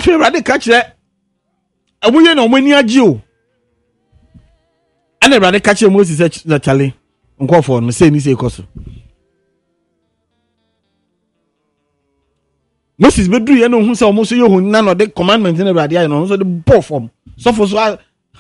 afei Awurade ka kyerɛ amuye na omani agye o ana Awurade ka kyerɛ Moses na chale nkɔfo no sɛ ni sɛ ikoso Moses bedru ye no hu sɛ omo so ye hu na no de commandment na Awurade aye no so de bɔ fam so for so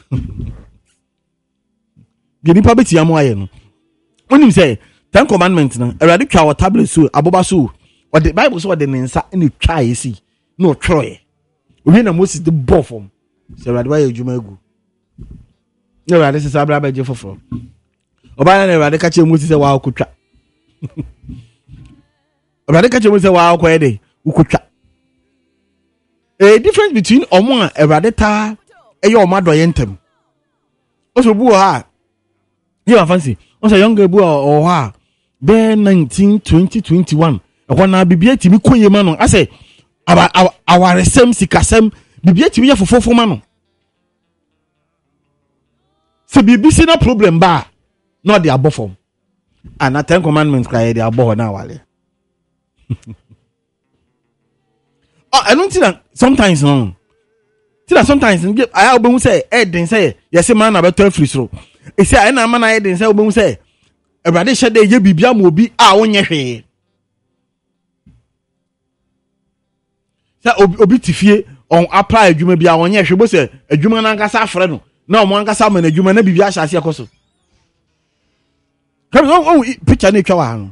bi nipa beti amo aye no onim sɛ 10 commandments na Awurade twa wa tablet so aboba so o the Bible so o de ne nsa na twa esi na o twerɛ owie na Moses de bɔ fam sɛ Awurade wa ye adwuma agu na Awurade sɛ sabra ba je foforo oba na Awurade ka kyerɛ Moses sɛ wa akotwa Awurade ka kyerɛ Moses sɛ wa akɔyɛ de ukotwa a difference between omo a Awurade ta ɛyɛ omo adoye ntem oso bu ha you fancy oso younger bu o ha be 192021 ɛhɔ na bibia timi koye ma no asɛ awaresem sikasem bibia timi yɛ fofofo ma no se bibi si na problem ba no de abofom and na 10 commandments ka de abo na wale I don't think that sometimes no. Sometimes I obehu say den say yes man na beto free so. E say I na man na den say obehu say Awurade hye de ye bibia ma obi a wonye hwe. Say obi tifie on apply adwuma bia wonye hwe bo say adwuma na nkasa afre no. Na omo nkasa ma na adwuma na bibia hyase ekoso. Come on picture na twa wa no.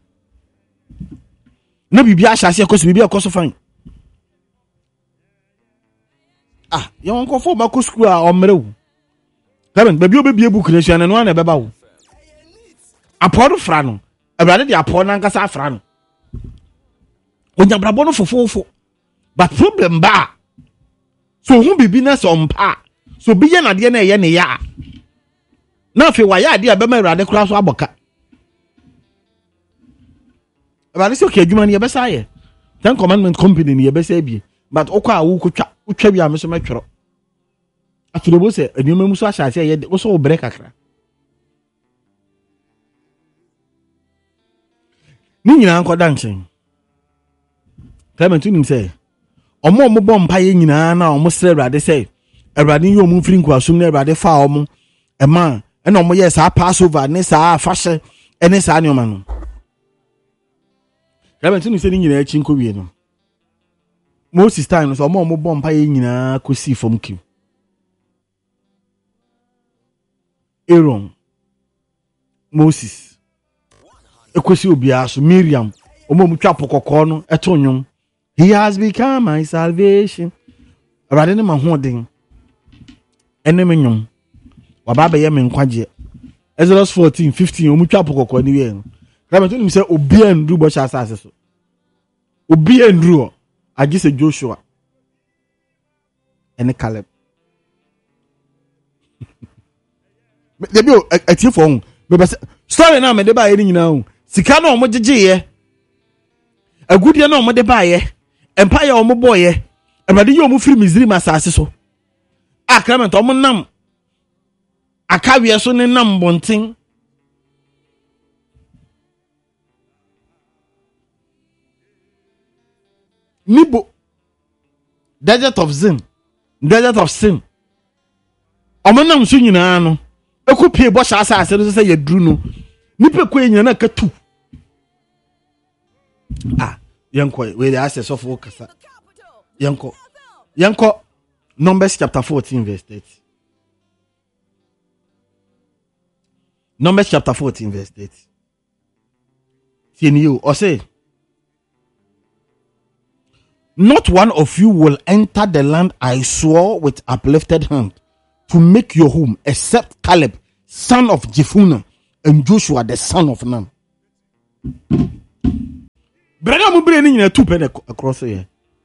Na bibia hyase ekoso bibia ekoso fine. Yon ko fo ba ko school a omrewu Karen baby obebie book na suan no na beba wo aporo fra no Awurade de aporo na nkasa fra no onya brabo no fofofo but problem ba so hu bibi na so mpa so bi ye na de na ye ne ya na fe wa ya de abema Awurade kura so aboka Awurade so ke adwuma ne ye besa ye 10 commandment company ne ye besa bie but okwa wo kotwa utwa bia me so metwero atulebo se enuma mu so ahyase ye wo so obre kakra ni nyina nkoda nchen Clement nim se omo bom pa ye nyina na omo sre Awurade se Awurade yi omo firi nkwasum na Awurade fa omo ema na omo ye sa Passover ne sa afahye ene sa nyoma no Clement nim se ni nyina achi nko wie no Moses time so omo bom pa ye nyina kosi fom kim Aaron Moses ekosi obia so Miriam omo mutwa pokoko no eto nwom he has become my salvation Awurade ne mahoden ene menwom waba be ye me nkwaje Exodus 14:15 omutwa pokoko ni we no Clement nim se obia ndru bo cha asase so obia ndru agise Joshua ene Caleb debi o atiefo ho be story na me de ba ye nyina ho sika na omo gege ye agudie na omo de ba ye empire omo boye Awurade ye omo firi Misrim asase so Clement omo nam akawie so ne nam bonten Nibo desert of sin omo nam so nyina no ekopie bo sha asase no se yaduru no nipa ko nyina na katu yanko we the access of kasa yanko Numbers chapter 14 verse 30 Numbers chapter 14 verse 30 Tieni o say not one of you will enter the land I swore with uplifted hand to make your home except Caleb, son of Jephunneh, and Joshua, the son of Nun. Brother, I'm bringing in 2 pen across here.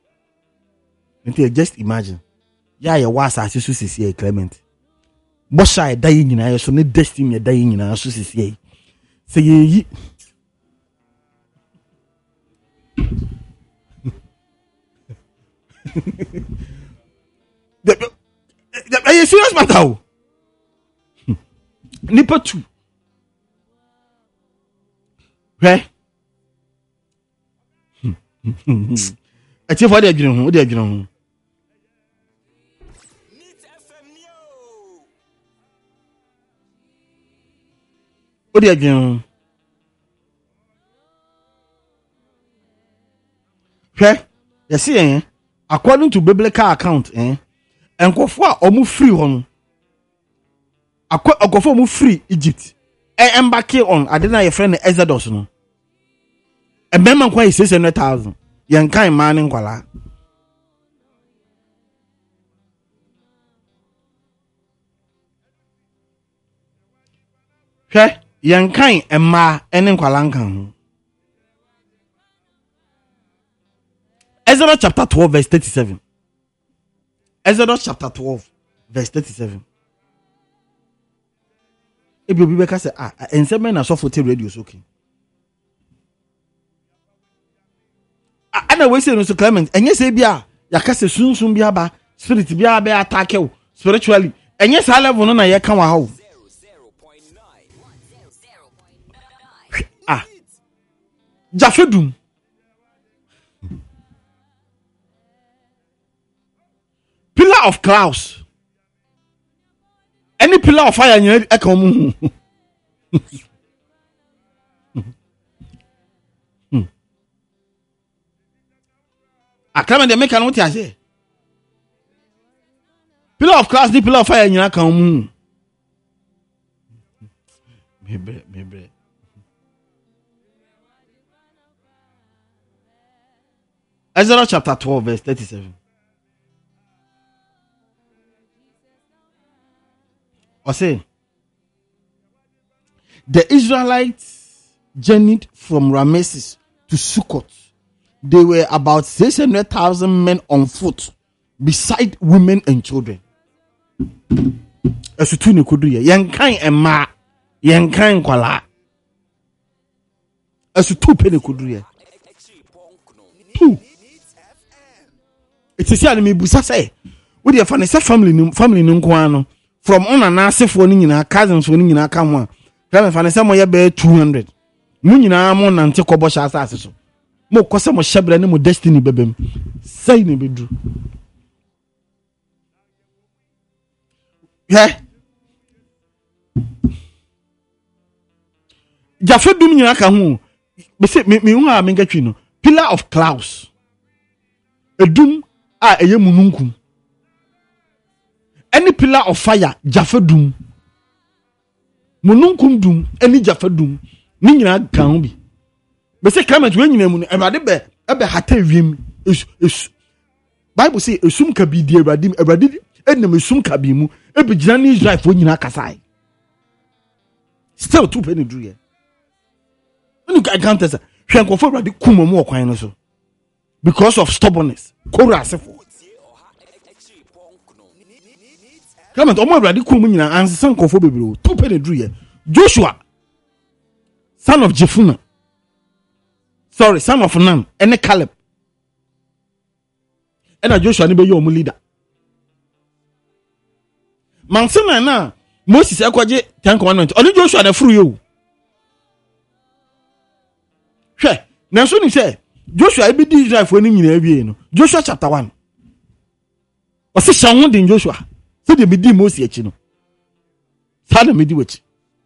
Just imagine. Yeah, you was as you see Clement. Bosha dying in I so need destiny dying in our society. Say ye. Are you serious matter? Nipa 2. Where? I tell for the adrenaline. Odi adwen. Hwɛ, yɛse according to biblical account enkofo a omu free hon. Akofo omu free Egypt. Embark on adena your friend Exodus no. Emema nkwa 600,000. Yankan man nkwala. Hwɛ, yankan emma ene nkwala nkan ho. Exodus chapter 12 verse 37. Exodus chapter 12 verse 37. Ebi obi beka say enseme na so for radio so okay. Ana we say no so Clement enye say bia yaka say sunsun bia ba spirit bia ba attack you spiritually enye sa level no na ye kan wa ha. Jafedum pillar of clouds. Any pillar of fire you come. I come and make an what I say. Pillar of clouds, the pillar of fire you come. Maybe. Exodus chapter 12 verse 37. I say, the Israelites journeyed from Ramesses to Sukkot. They were about 600,000 men on foot, beside women and children. Esutuni kuduye, yankan emma, yankan kwala. Esutupe ne kuduye. Two. It is here me busa say, we dey find say family nko ano. From on and asefo ni nyina cousins ni nyina ka ho a tell me fa ne say mo ye be 200 mu nyina mo nante kobo sha asase so mo kose mo hyebra ne mo destiny bebem say ne bedru Jafedum nyina ka ho be say me hu a me ngatwi no pillar of clouds edum a eye mununkum. Any pillar of fire, Jafedum. Mununkum dum, any Jafedum. Nina can be. But say Clement when you name ebe hate wiem is Bible say esum ka bi die Ebradi enem esum ka bi mu ebe gina ni Israel fo nyina kasai. Still 2 penny dru ye. When you can't say hwen ko fo Ebradi kumo mu okwan no so. Because of stubbornness. Kora asefo. Clement omo Ebradi kumu nyina ansesan kofo bebere 2 penny dru ye. Joshua son of Jephunneh, son of Nun, and Caleb. And Joshua ni be your leader. Mansana na Moses akwaje 10 commandments. Only Joshua na furu you. Hwe, na so ni say Joshua e bi di Israel fo ni nyina awie no. Joshua chapter 1. O se shan din Joshua. So de bi di Moses echi no. Sa na me di wechi.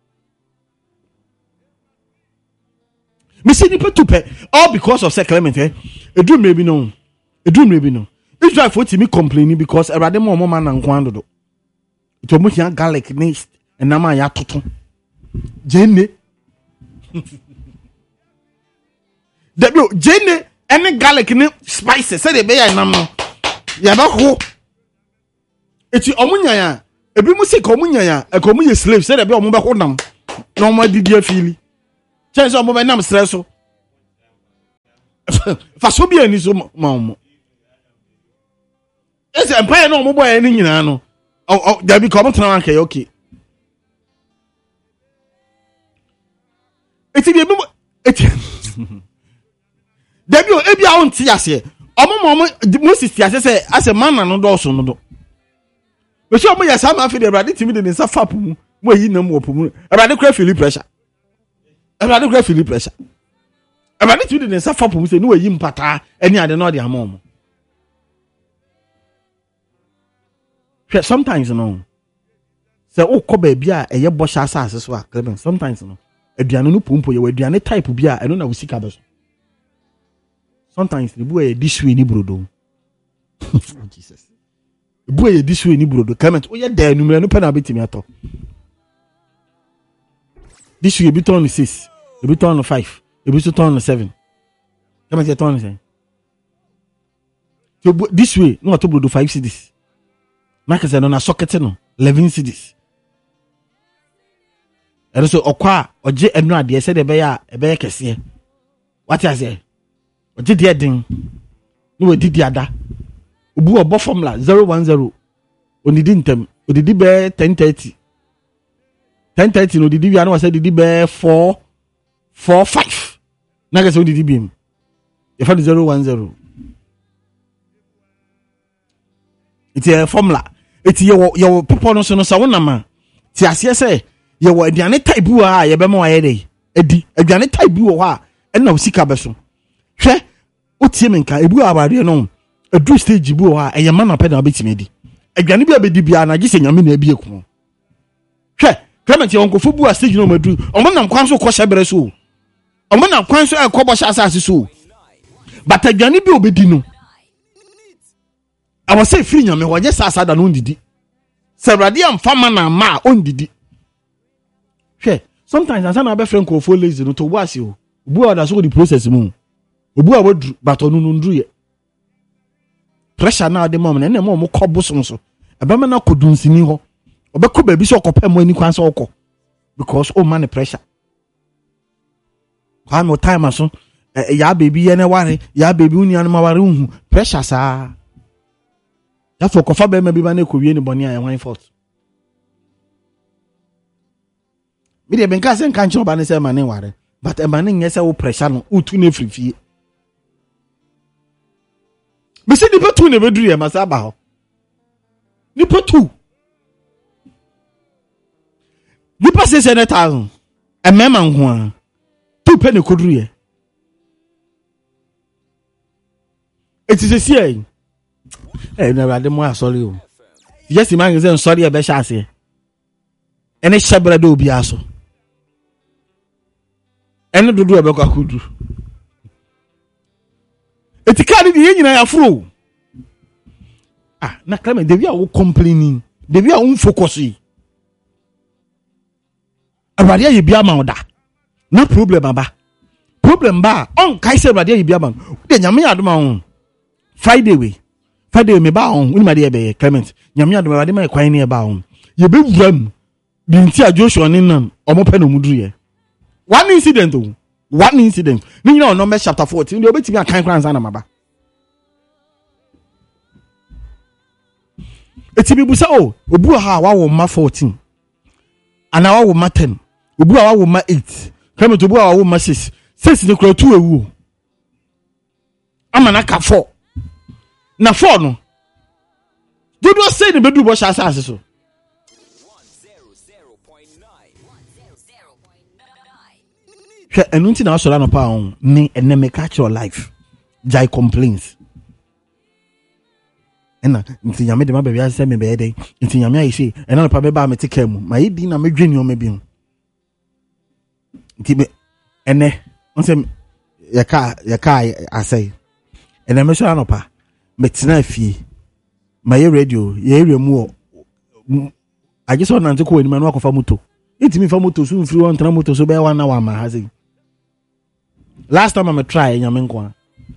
Me see the people all because of Sir Clement. A dream maybe no. Israel for me complaining because a rather more man and quando. It will make garlic next and nama ya toto. Jane. Jane any garlic spices said they be a number. Yabaho. It's omunya ya. A bimusi comunya ya. A comunya slave said a be omuba honam. No more did you feel. Chance of my name stresso. Fasobia ni so mamo. Ese empire no mo boy ani nyina no. There be come tena anke okay. Eti bi eti. There be o ebi a onti ase. Omo Moses ti ase say ase man na no do so no do. We so omo yesa ma fi de brade timi de nsa fap mu. Mo yi nam wo pomu. Brade kra feel pressure. Everybody grab feel pressure. Everybody to the suffer from say no way impata any other no the amom. Sometimes no. Say oh ko baby a ye boss asase so a Clement sometimes no. aduane no pompo ye aduane type bi a eno na wosika be so sometimes the boy this way ni brodo Jesus the boy this way ni brodo comment o ye da numere no pe na betimi ato this way be turn 6 e be turn 5 e be turn 7 comment you turn say so this way no to brodo 5 cedis market say no na socket no 11 cedis so okwa oje enu ade se de be ya e be kese what I say oje de den no didi ada obu obo formula 010 onidi ntem odidi be 10:30 no didi wi anu say didi be 4:45 na ga say odidi bim e fa 010 it's a formula it's your people no so no sa wona ma ti ase say ye wo aduane type bu a ye be ma wa ye dey edi aduane type bu wo ha e na osika be so hwe otie menka ebu abade no edu stage bu wo ha e ye ma na pe na betimi edi aduane bi abedi bia na gise nyame na ebie ku hwe Clement ye onko bu a stage no madu omo nam kwan so ko hyebere so omo nam kwan so e ko bo sha asase so but aduane bi obedi no I was say free nyame wo je sasa da no ndidi sebrade am fama na ma ondidi hwe sometimes ansa na be friend ko fo lazy no to wasi o obu a da so the process mu obu a wadu but onu no ndru ye pressure na de mom na mo ko bosom so ebe me na kodunsini ho obekọ ba bi so okopem ani kwan so okọ because o man pressure kwa no time so ya baby ye na ware ya baby uni an ma ware hu pressure sa ya fo kofa be ma bi ba na ko wie ni boni a one fault mi de ben ka se nkan chi oba ne se ma ne ware but e ma ne nye se wo pressure no utu na frifie mi se di petu ne beduru e ma sa ba ho ni petu di pa se 100,000 e mema nho a tu pe ne koduru ye etise si ai na rade mo asori o yes man say sorry e be sha ase ene shebra do obi aso ene dodo e be kwa kudu etika ni ye nyina ya furo na Clement debi a wo complaining debi a wo focus yi abade ye bia ma oda na problem ba on kai se abade ye bia ma de nyame ya adoma ho Friday me ba on uni ma de be Clement nyame ya adoma abade ma kwan ne ba on ye be wuram bi nti a Joshua ni nam omo pe no muduru ye one incident ni nyina on Numbers chapter 14 de obetimi akan kran san na maba etibi busa obu ha wa wo ma 14 ana wa wo ma 10 obu wa wo ma 8 Clement obu wa wo ma 6 ne kura 2 ewu ama na ka 4 na 4 no dodo say ne bedu bo sha asase so 100.9 enu nti na asora no pa on ni eneme catch your life jai complaints ena nti nyame de ma ba wi me be dey nti nyame ayi sei ena pa be ba me teka mu ma yi di na medwani o me bi nti be ene onse ya ka asai ena me so anopa me tena fie ma ye radio ye area mu o agiso na ntiko wani ma no akofa moto iti mi fa moto so mfiri won tena moto so be 1 hour ma ha sei last time I try nyame nko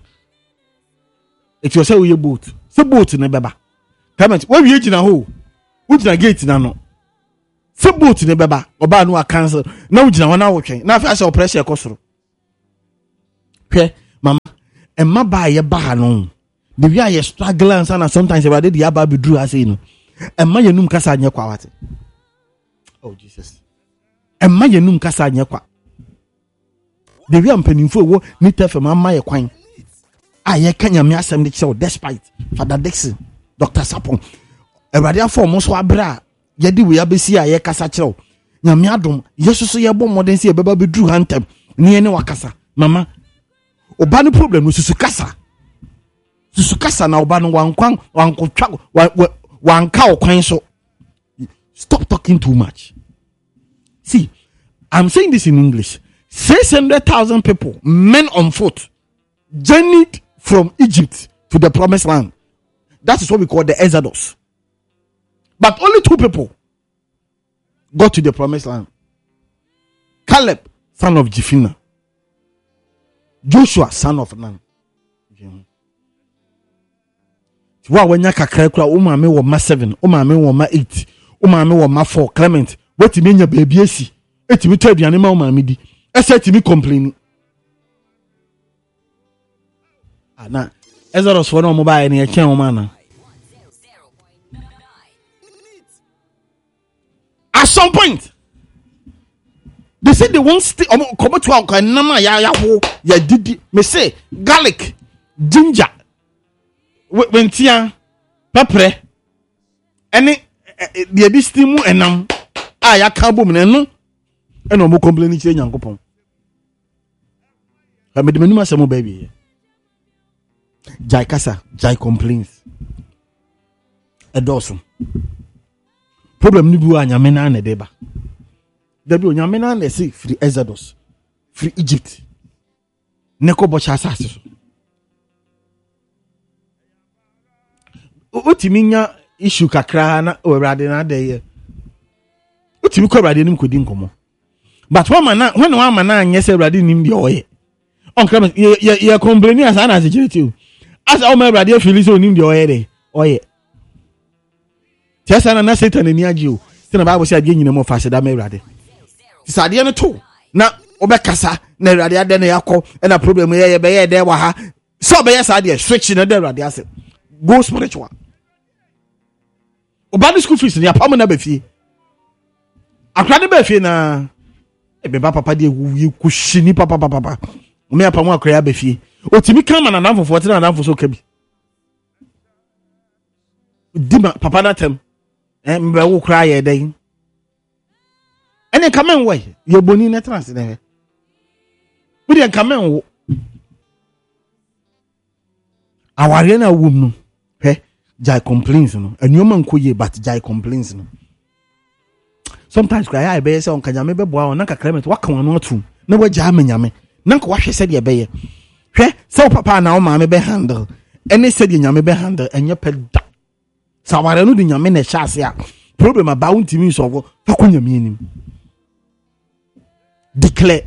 it was say we boat se boat ne beba Clement we wie gina ho wo gina gate na no se boat ne beba oba no cancel na wo gina ho na wo twen na afa say pressure ekosoro hwe mama emma ba ye ba no the way I struggle and sometimes about the aba be drew as no emma ye num kasa anye kwa wate oh Jesus emma ye num kasa anye kwa the way ampanimfo wo ni tefem amma ye kwan aye kanya me asem de chew despite Father Dixon Dr. Sapon Ewade afọ mo so abra ye di we abesi aye kasa chew nyame adom yesuso ye bọ modern si e beba be dru hantem ne ye ne wakasa mama oba no problem no susu kasa na oba no wankwan wankotwa wanka okwan so stop talking too much see I'm saying this in English. 600,000 people, men on foot, journeyed from Egypt to the promised land. That is what we call the Exodus. But only 2 people got to the promised land. Caleb, son of Jephunneh. Joshua, son of Nun. Wa wanya kakra kura o maame wo ma 7, o maame wo ma 8, o maame wo ma 4. Clement, wetimi nya baabi asi. Etimi to aduane ma o maame di. Ese timi complain. Ana Exodus for no mobile na ye chen o ma na. At some point, they said they won't stay. Come to our nama ya didi. Me say garlic, ginger, wentia, pepper, any the abistimu enam. Ya kabo me no. Eno mo complain kire Nyankopon. Ba me de manuma se mo baby. Jai kasa, jai complains. Edoso. Problem ni bi wa nyame na na deba. Debi o nyame na na say free Exodus, free Egypt. Neko bo cha asase so. Otimi nya issue kakra na owrade na dey. Otimi ko owrade nim kodi nkomo. But when one man anya say owrade nim de oye. Onkra ye complain as ana security. As all my owrade feel so nim de oye dey. Oye. Tiasa na Satan ni agio. Say na Bible say ade nyina mo fa se da ma owrade. Tisade no to. Na obekasa na owrade ade na yakọ na problem ye be ye dey wa ha. So be ye sa de switch na de owrade ase. Go spiritual. Obani school fees ni apam na be fie. Akra ne be fie na ebe ba papa de wu kushini papa. Me apam akra ya be fie. Otimi kan ma na nanfo 40 na nanfo so ka bi. Dima papa na tem. Mbe wo kra ye den. Ene kamen we ye boni na trans ne. We dey kamen wo. Aware na wum no. Jai complains no. Enyoma nkoye but jai complains no. Sometimes cry I be say on kanyame be boa on na Clement waka wano atu. Na wa ja nyame. Na nko wahwe se de be ye. Hwe se papa na o maame be handle. Ene se de nyame be handle enye peda. Saware no de nyame na chase a. Problem about ntimi so go fa nyame anim. Declare.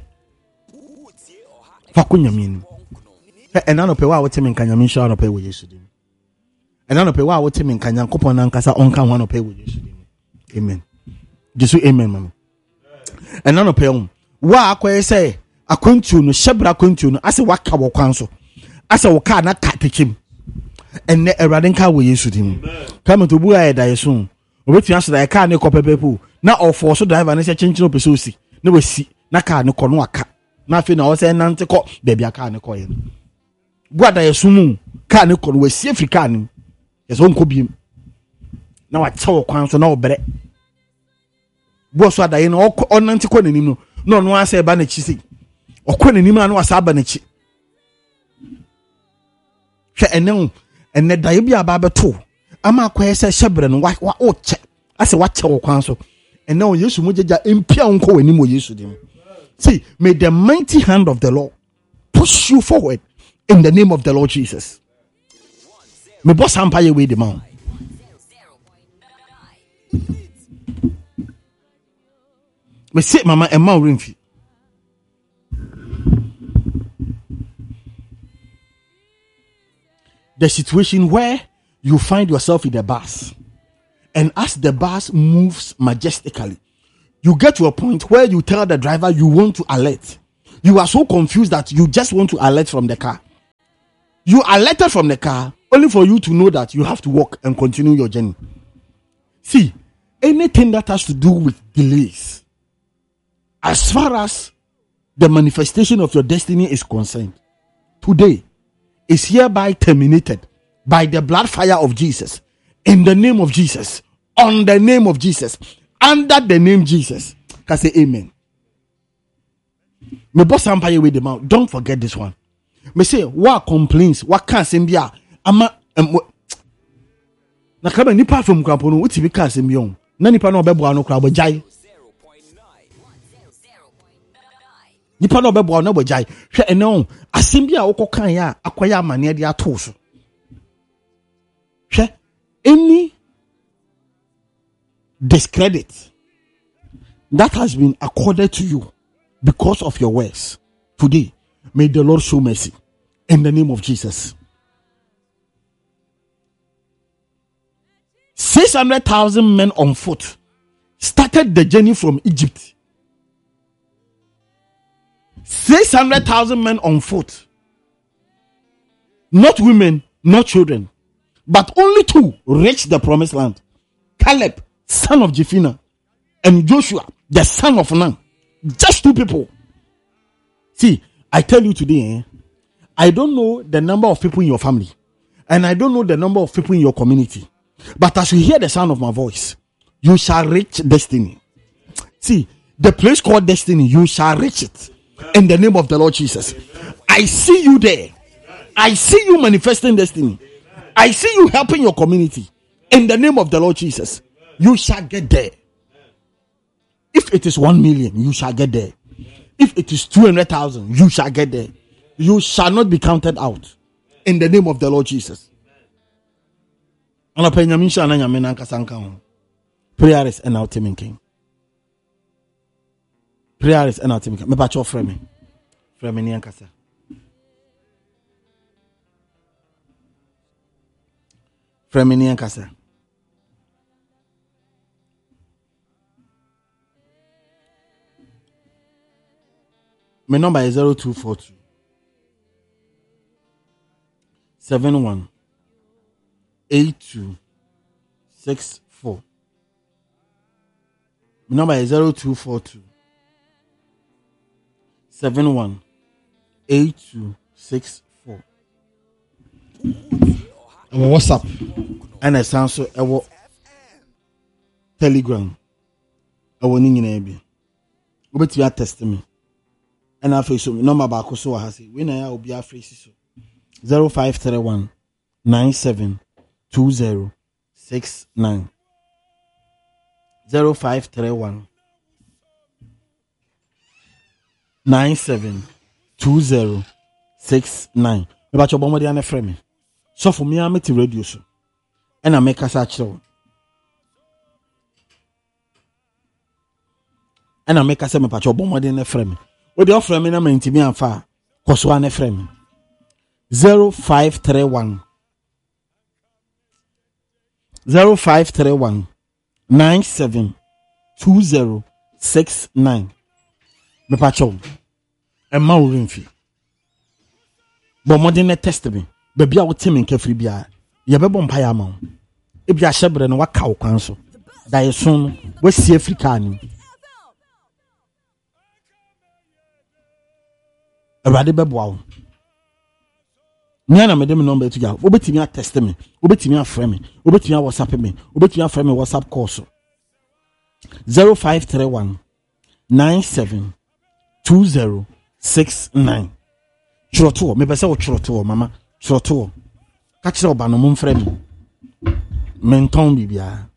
Fa nyame anim. Ena no pe wa wote men kanyame sha no pe wo Yesu dim. Ena no pe wa wote men kanya Nkopon na nkasa onka ho no pe wo Yesu dim. Amen. Jesu amen mama. Ena no pe wa akoye say akwantu no hyebra akwantu no ase waka wo kwan so. Ase wo ka na katekim. Enne Awurade nka wo Yesu dim. Kama to bu aye da Yesu. Obetu aso da ka ne kopepepu. Na ofo so driver ne se chenchino pese osi. Na wasi na ka ne kono aka. Na afi na o se nante ko bebia ka ne koye. Bu ada Yesu mu ka ne kono wasi Africa ni. Yeso nko biem. Na wa che wo kwan so na obere. Bu so ada ye no onante ko nanim no. No no ase ba na chi sei. Okọ nanim na wasa ba na chi. Hwe enne da ye bia ba beto. Ama akoye se hyebre no wa o che. Ase wa che wo kwan so. Enne o Yesu mojeja empia nko wani mo Yesu dim. See, may the mighty hand of the Lord push you forward in the name of the Lord Jesus. Me boss empire way the man. Me say mama Emma Rimfi. The situation where you find yourself in the bus, and as the bus moves majestically, you get to a point where you tell the driver you want to alert. You are so confused that you just want to alert from the car. You alerted from the car only for you to know that you have to walk and continue your journey. See, anything that has to do with delays, as far as the manifestation of your destiny is concerned, today is hereby terminated by the blood fire of Jesus, in the name of Jesus, on the name of Jesus, under the name Jesus. Can say amen. Me boss empire with the mouth. Don't forget this one. Me say what complaints, what can't say be ama na kaba nipa from krapo no uti bi ka asem bi on na nipa no obebo ano kra bojai nipa no bebo na bojai hwe ene on asem bi a wokokan ya akoya amane de ato so hwe any discredit that has been accorded to you because of your words today, may the Lord show mercy in the name of Jesus. 600,000 men on foot started the journey from Egypt. 600,000 men on foot, not women, not children, but only 2 reached the promised land: Caleb, son of Jephunneh, and Joshua, the son of Nun. Just 2 people. See, I tell you today, I don't know the number of people in your family, and I don't know the number of people in your community, but as you hear the sound of my voice, you shall reach destiny. See, the place called destiny, you shall reach it in the name of the Lord Jesus. I see you there. I see you manifesting destiny. I see you helping your community in the name of the Lord Jesus. You shall get there. If it is 1 million, you shall get there. If it is 200,000, you shall get there. You shall not be counted out in the name of the Lord Jesus. Prayer is an ultimate king. Prayer is an ultimate king. Me bacho frame. Frame ni ankasa. Frame ni ankasa. My number is 0242 71 8264. My number is 0242 71 8264. WhatsApp and a sound so Telegram. I will need you. But you are testing me. And I face so number back so I say when I will be afraid so 0531 972069 0531 972069. About your bomb and a frame. So for me, I'm at the radio so and I make a search. And I make a semi patch your bomb and a frame. With the offer, I'm in Timmy and far. Cause one a frame 0531 0531 972069. Me pacho e ma wo remfi bo modern test me ba bia wo temi nkafri bia ye be bompa ya ma e bia hyebre no waka wo kwan so da ye so no wasi afrika ni awade be boa wo Niana me dem number to ya obetimi a test me obetimi a frame me obetimi a whatsapp me obetimi a frame me whatsapp call so 0531 972069. Chroto me pese wo chroto mama chroto ka kire oba no mo frame me menton bibia